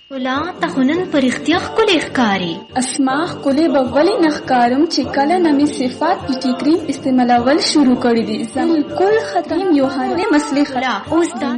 ولا تخنن پر اختیار کلی ښکاری اسماء کلی بغلی نخکارم چې کله نمی صفات کی ټیکری استعمالول شروع کړی دي بالکل ختم یوهانه مسلې خلا اوس د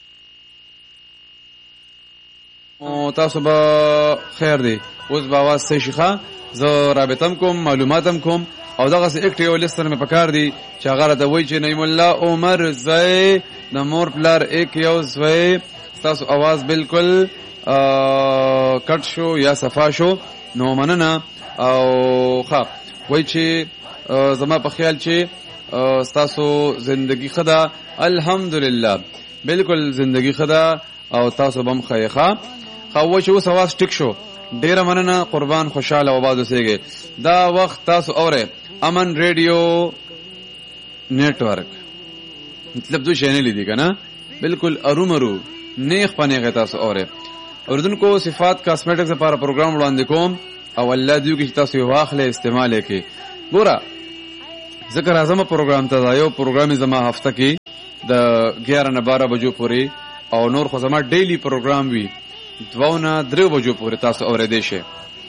تاسو به خیر دی. اوس به आवाज صحیح شيخه زه رابطم کوم معلوماتم کوم او دغه څه اکټیو لیستر مې پکار دی چې هغه راته وایي چې نعیم الله عمر زئی د مور پلار 1 زوی. تاسو आवाज بالکل کټ شو یا صفا شو نو مننه. او ښه وایي چې زما په خیال چې تاسو زندگی خدا الحمدلله بالکل زندگی خدا او تاسو بم خیخه خو چې اوس आवाज ټیک شو ډیره مننه قربان خوشاله و باد اوسېږي. دا وخت تاسو اوره امن ریډیو نیټورک مطلب دوی شنه لیدي کنه بالکل ارومرو نیخ پنیغه تاسو اوره اوردونکو صفات کاسمیټکس لپاره پروګرام وړاندې کوم او الله دیو کې تاسو واخله استعمال کې ګوره ذکر اعظم پروګرام ته یو پروګرام زما هفته کې د 11 نه 12 بجو پورې او نور خو زما ډیلی پروګرام وی 2 نه 3 بجو پورې تاسو اورېدئ شئ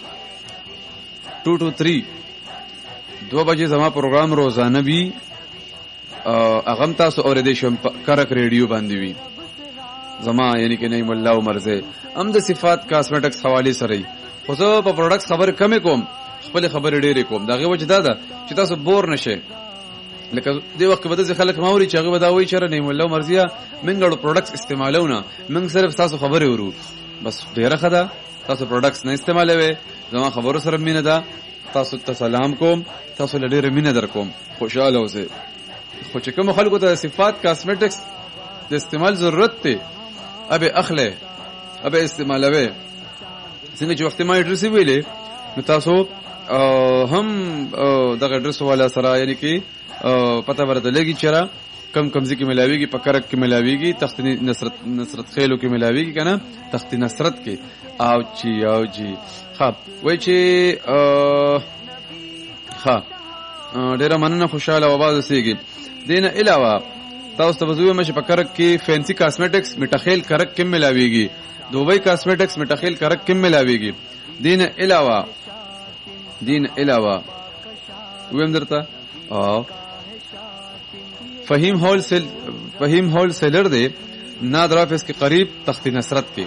2 to 3 2 بجې زما پروګرام روزانه وی اغم تاسو اورېدئ شئ کرک ریډیو باندې وی زما یعنی کې نعیم الله عمر زه هم د صفات کاسمیټکس حواله سره خو زه په پروډکټس خبر کم کوم خپل خبر ډېرې کوم دغه وجه دا ده چې تاسو بور نشئ. لکه دی وخت به د خلک ماوري چې هغه وداوي چې نعیم الله مرزیه منګړو پروډکټس استعمالونه من صرف تاسو خبرې ورو بس ډیره خدا تاسو پروډکټس نه استعمالوي زما خبرو سره مینه ده. تاسو ته سلام کوم تاسو لډیره مینه در کوم خوشاله اوسئ. خو چې کوم خلکو ته صفات کاسمیټکس د استعمال ضرورت ته ابه اخله ابه استعمالوي څنګه چې وخت ما اډرس ویلې نو تاسو هم دغه اډرس والا سره یعنی کې پته ورته لګي چې را کم کمزې کې ملاويږي پکرک کې ملاويږي تخت نصرت خیلو کې ملاويږي کنه تخت نصرت کې او جی خب وای چې ډیره مننه خوشاله و باز سیږي دینه علاوه تاسو ته وزوی مشه پکرک کې فینسی کاسمیټکس میټاخیل کرک کې ملاويږي دوبۍ کاسمیټکس میټاخیل کرک کې ملاويږي دینه علاوه ویم درته او فهیم هول سیلر دے نادر آفس کے قریب تخت نصرتی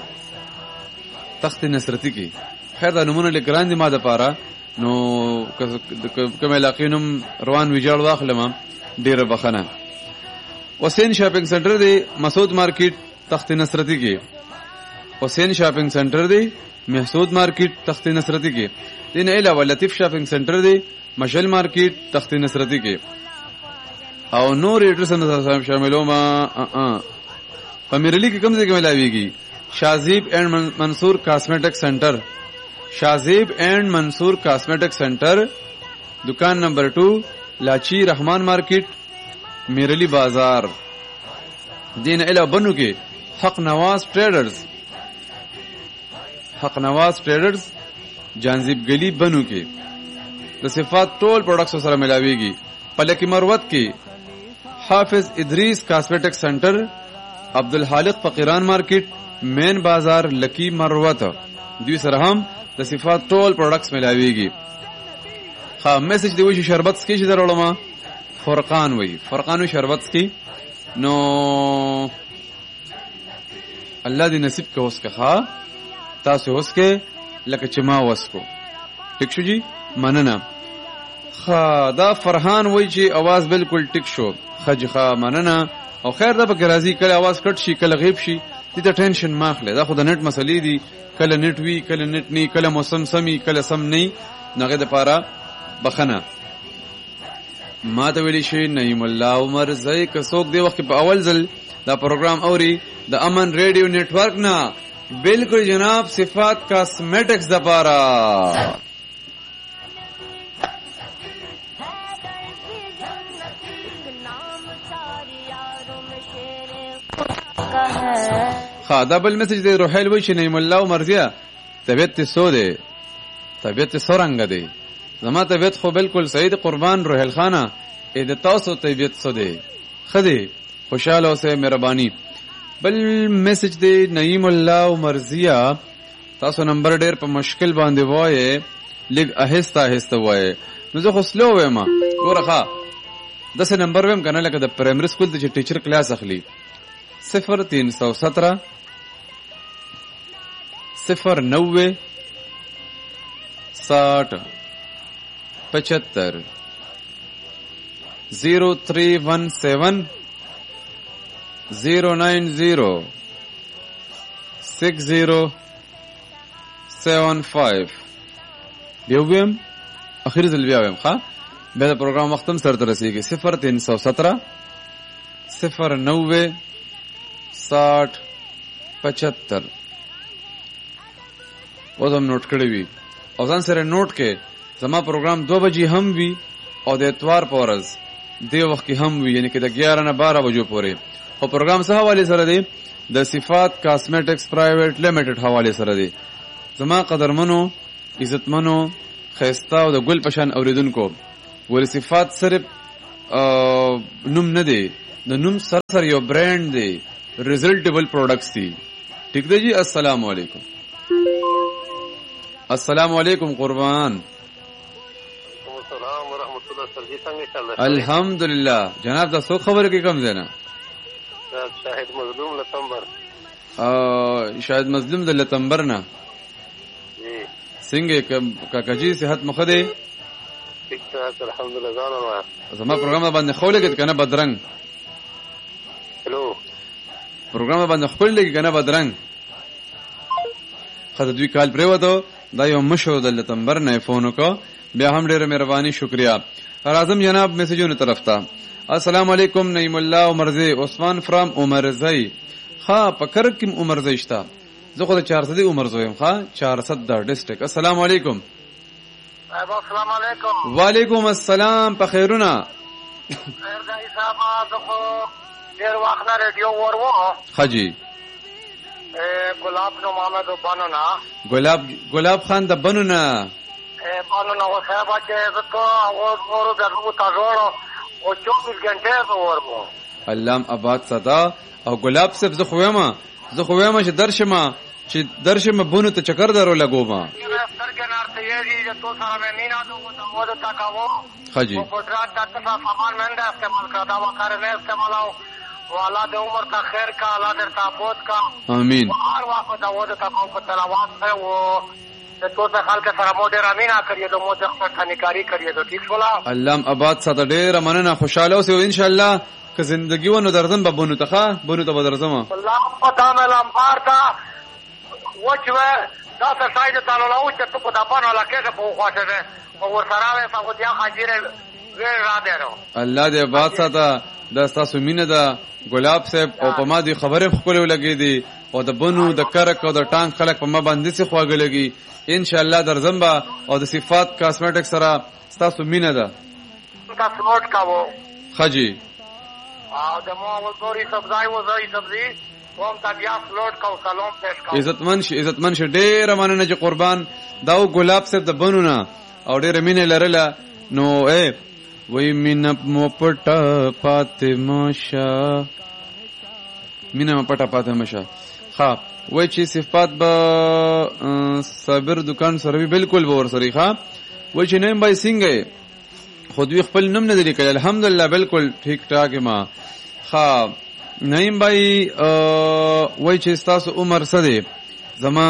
کی خیر دا نمونه لګران دي ما د پاره نو کوم علاقینم روان ویجاړ واخلم ډیر بخنه. حسین شاپینګ سنټر دی مسعود مارکیټ تخت نصرتی کی حسین شاپینګ سنټر دی محسود مارکیټ تخت نصرتی کی دین علاوه لطیف شاپینګ سنټر دی مشل مارکیټ تخت نصرتی کی او نور ایڈریس هم شاملو ما پمیرلی کې کوم ځای کې ملاويږي شازیب اینڈ منصور کاسمیټک سنټر دکان نمبر 2 لاچی رحمان مارکیٹ میرلی بازار دین علاوه بنو کې حق نواز ټریډرز جانزیب گلی بنو کې د صفات ټول پروډکټس سره ملاويږي. پلکی مروت کې حافظ ادریس کاسمیټک سنټر عبدالخالق فقیران مارکیٹ مین بازار لکی مروت دوی سره هم د صفات ټول پروډکټس ملاويږي. ها میسج دی وشي شربت سکي چې درولما فرقانو شربت سکي نو الله دې نصیب کې اوس کا تاسو اوس کې لکه چې ما وسکو ټیک شو جی مننه. دا فرحان وای چې आवाज بالکل ټیک شو خجخه مننه او خیر دا به راضي کله आवाज کټ شي کله غیب شي دې ته ټینشن ماخله دا خو د نت مسلې دي کله نت وی کله نت نی کله موسم سمي کله سم نی نغه د پاره بخنه ما ته ویلی شي نعیم الله عمر زئی کڅوک دی وخت په اول ځل دا پروګرام اوري د امن ریډیو نیټورک نه بالکل جناب صفات کاسمیټکس د پاره دا بل میسج دی روحیل وای چې نعیم الله مرضیه طبیعت سو دی طبیعت سورنګ دی زما طبیعت خو بالکل سید قربان روحیل خانه اې د تاسو طبیعت سو دی خدي خوشاله اوسه مهرباني. بل میسج دی نعیم الله مرضیه تاسو نمبر ډیر په مشکل باندې وایي لګ آهسته آهسته وایي نو زه خو سلو وایم ګوره ښه داسې نمبر ویم کنه لکه د پرایمري سکول ته چې ټیچر کلاس اخلي 0317 090 60 75 0317 090 6075 بیویم اخیر ځل بیا ویم ښه بیا د پروګرام وخت هم سرته رسیږي 0317 090 60 75 اوس هم نوٹ کړی وي او ځان سره نوٹ کې زما پروګرام 2 بجې هم وي او د اتوار په ورځ دې وخت کې هم وي یعنی کې د 11 نه 12 بجو پورې او پروګرام څه حواله سره دی د صفات کاسمیټکس پرایویټ لیمیټډ حواله سره دی زما قدرمنو عزتمنو خیستا او د ګل پشان اوریدونکو ول صفات صرف نوم نه دی د نوم سره یو برانډ دی ریزلټیبل پروډکټس دي ٹھیک دی جی السلام علیکم السلام علیکم قربان السلام ورحمۃ اللہ سر جی څنګه الحمدللہ جناب تاسو خبر کې کم دینا شاهد مظلوم لتمبر شاهد مظلوم د لتمبر نه جی څنګه کاکا جی صحت مخ دی ٹھیک ټاک الحمدللہ ځان زما پروګرام باندې خو لګید کنه بدرنګ هلو پروګرام باندې خپل لګی کنه بدرنګ خدای دوی کال پرې وته دا یو مشو د لتمبر نه فون وکړه بیا هم ډیره مهرباني شکریا راځم جناب میسجونو طرف ته السلام علیکم نعیم الله عمرزی عثمان فرام عمرزی ها پکر کیم عمرزی شتا زه خو د 400 عمرزویم ها 400 د ډیسټریکټ السلام علیکم السلام علیکم وعلیکم السلام په خیرونه خیر دای صاحب زه ډیر وخت نه ریډیو ورو حاجی ګلاب نو محمد بنونا ګلاب خان د بنونا بنونا و صاحب چې زه ورو درو تاسو او 24 غنټه به ورو علام آباد صدا او ګلاب صاحب زه خو یم چې درشمه بونو ته چکر درو لګوما حاجی والا د عمر کا خیر کا الله در تابوت کا امین هر وخت دا وده تاسو په تلاوت ہے وہ تو څه خلک سره مو ډیر امین کړی د مو د خپلنیکاری کړی د ټیک ولا علام آباد ساته ډیر مننه خوشاله اوسئ ان شاء الله که زندگی ونه درځم به بونو ته بدرځم الله پتا مې لمبار تا وچو دا څه ساید تعالی له او چې په دپان ولا کې په خواشه ده او ور سره وې سعودي حاضر غیر را ده الله دې آباد ساته دا تاسو مینه ده ګلاب صاحب او په ما دي خبره خپل ولګي دي او د بنو د کرک او د ټانک خلک په ما باندې څه خواږه لګي ان شاء الله درځم با او د صفات کاسمیټک سره تاسو مینه ده تاسو نوٹ کاوه حاجی او د مو وګوري سبزی قوم تبیا فلوټ کو سلام پېښ کو عزتمن شه ډېر مننه چې قربان داو ګلاب صاحب د بنو نه او ډېر مینه لرله نو وی مینا پټه فاطمه شاه مینا پټه فاطمه شاه ها وای چې صفات به صابر دکان سره بالکل به ور سره ښا وای چې نیم بای څنګه خود وی خپل نوم نه دی لیکل الحمدلله بالکل ٹھیک ٹھاک ما ها نیم بای وای چې تاسو عمر څه دی زما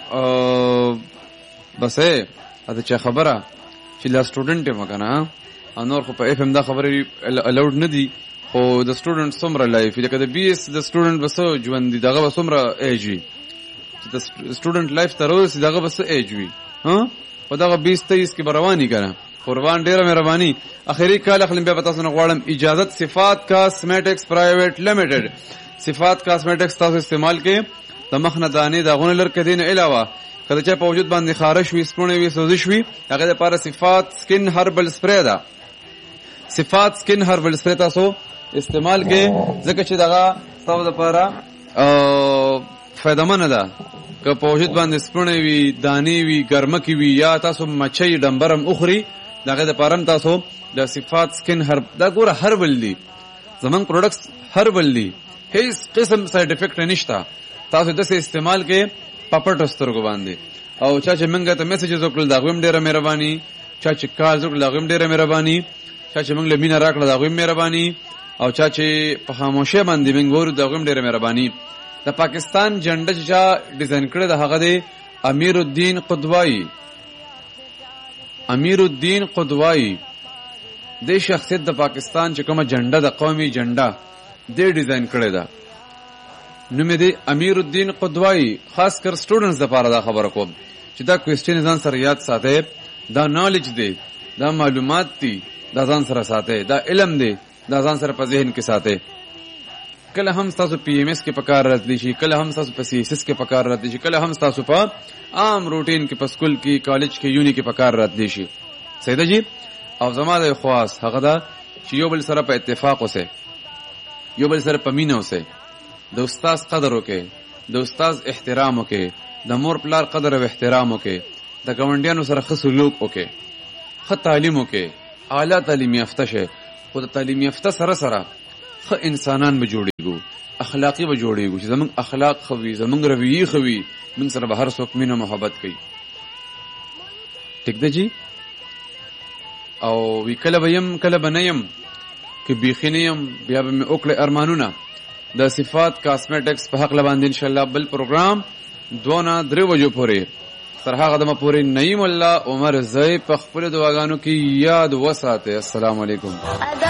بسې اته چا خبره چې لا سټوډنټ یم کنه انور خو په اف ام دا خبرې الاود نه دي خو د سټوډنټ سمره لایف لکه د بي اس د سټوډنټ بسو ژوند دي دغه سمره ایج وي د سټوډنټ لایف تر اوسه دغه بس ایج وي ها په دغه 20 23 کې رواني کنه قربان ډیره مهرباني اخیری کال خپل بیا پتا سن غواړم اجازت صفات کاسمیټکس پرایویټ لیمیټډ صفات کاسمیټکس تاسو استعمال کې د مخ نه دانې دغه لر کدين علاوه کله چې په وجود باندې خارش وي سپونه وي سوزش وي هغه لپاره صفات سکن هربل سپری ده صفات سکن هربل سپری تاسو استعمال کې ځکه چې دغه تاسو لپاره فائدمن ده که په وجود باندې سپونه وي دانی وي ګرمکی وي یا تاسو مچي ډمبرم اخري دغه لپاره تاسو د صفات سکن هرب دا ګوره هربل دي زمون پروډکټس هربل دي هیڅ قسم ساید افیکټ نشته تاسو د استعمال کې پپټ سترګو باندې. او چا چې موږ ته میسیجز وکړل دا غویم ډیره مهرباني، چا چې کال وکړل دا غویم ډیره مهرباني، چا چې موږ له مینه راکړه دا غویم مهرباني، او چا چې په خاموشه باندې موږ ورو دا غویم ډیره مهرباني. د پاکستان جنډه چې ډیزاین کړی د هغه دی امیر الدین قدوایی. امیر الدین قدوایی د شخصیت د پاکستان چې کومه جنډه د قومي جنډه د ډیزاین کړی ده نوم دی امیر الدین قدوایی. خاص کر سټوډنټس د لپاره دا خبره کوم چې دا کوېسچن ځان سره یاد ساتئ، دا نالج دی، دا معلومات دي، دا ځان سره ساتئ، دا علم دی، دا ځان سره په ذهن کې ساتئ. کله هم تاسو پی ایم ایس کې پکار راتلی شي، کله هم تاسو په سی ایس ایس کې پکار راتلی شي، کله هم تاسو په عام روټین کې په سکول کې، کالج کې، یونی کې پکار راتلی شي. صحیح ده جی. او زما د خواص هغه ده چې یو بل سره په اتفاق اوسئ، یو بل سره په مینه اوسئ، د استاد قدر وکئ، د استاد احترام وکئ، د مور پلار قدر او احترام وکئ، د ګاونډیانو سره ښه سلوک وکئ، ښه تعلیم وکئ، اعلی تعلیم یافته شئ. خو د تعلیم یافته سره سره ښه انسانان به جوړېږو، اخلاقی به جوړېږو چې زمونږ اخلاق ښه وي، زمونږ رویې ښه وي، موږ سره به هر څوک مینه محبت کوي. ټیک ده جی. او وی کله به یم کله به نه یم، که بیخي نه یم بیا به مې وکړئ ارمانونه. د صفات کاسمیټکس په حق باندې انشاءالله بل پروګرام 2 نه 3 بجو پورې تر هغه دمه پورې نعیم الله عمر زئی په خپل دعاګانو کې یاد وساتئ. السلام علیکم.